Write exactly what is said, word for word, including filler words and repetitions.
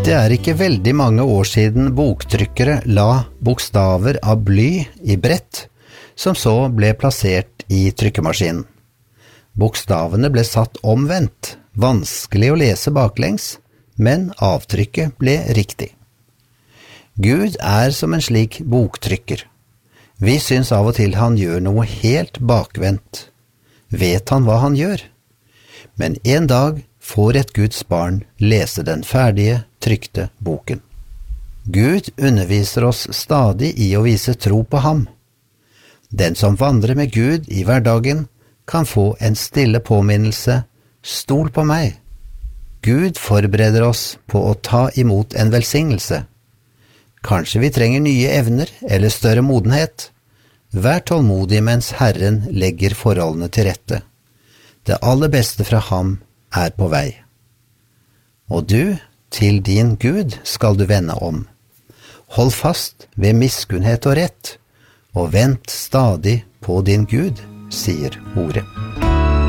Det er ikke veldig mange år siden boktrykkere la bokstaver av bly i brett, som så ble plassert i trykkemaskinen. Bokstavene ble satt omvendt, vanskelig å lese baklengs, men avtrykket ble riktig. Gud er som en slik boktrykker. Vi syns av og til han gjør noe helt bakvendt. Vet han hva han gjør? Men en dag får et Guds barn lese den ferdige, trykte boken. Gud underviser oss stadig i å vise tro på ham. Den som vandrer med Gud i hverdagen kan få en stille påminnelse, stol på meg. Gud forbereder oss på å ta imot en velsignelse. Kanskje vi trenger nye evner eller større modenhet. Vær tålmodig mens Herren legger forholdene til rette. Det aller beste fra ham er på vei. Og du, til din Gud skal du vende om. Hold fast ved miskunnhet og rett, og vent stadig på din Gud, sier ordet.